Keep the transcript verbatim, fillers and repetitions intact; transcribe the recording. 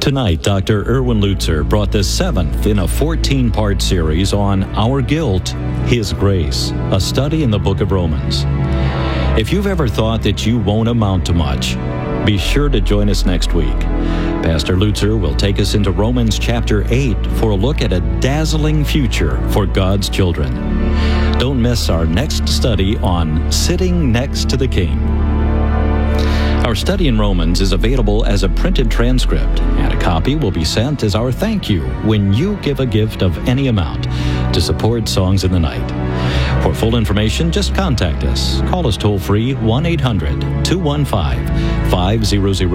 Tonight, Doctor Erwin Lutzer brought the seventh in a fourteen-part series on Our Guilt, His Grace, a study in the book of Romans. If you've ever thought that you won't amount to much, be sure to join us next week. Pastor Lutzer will take us into Romans chapter eight for a look at a dazzling future for God's children. Don't miss our next study on Sitting Next to the King. Our study in Romans is available as a printed transcript, and a copy will be sent as our thank you when you give a gift of any amount to support Songs in the Night. For full information, just contact us. Call us toll-free one eight hundred two one five five hundred.